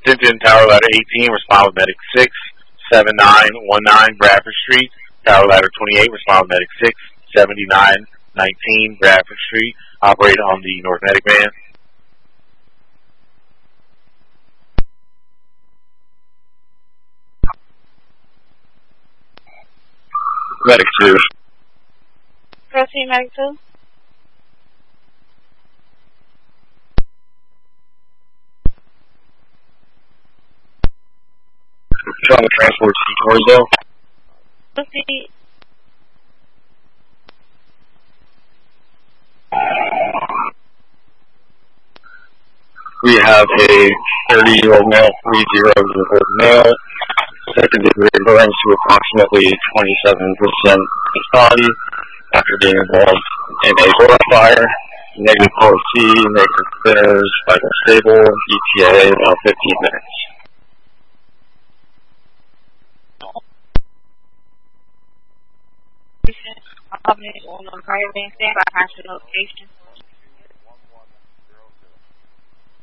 Denton Tower Ladder 18, respond with Medic 67919 Bradford Street. Tower Ladder 28, respond with Medic 67919 Bradford Street. Operate on the North Medic van. Medic 2. Proceed, Medic 2. On the transport to Torresdale. Proceed. We have a 30-year-old male, 30-year-old male, second degree burns to approximately 27% of his body after being involved in a forest fire. Negative OT, negative thinners, vital stable, ETA about 15 minutes. On the prior being stand by hospital location.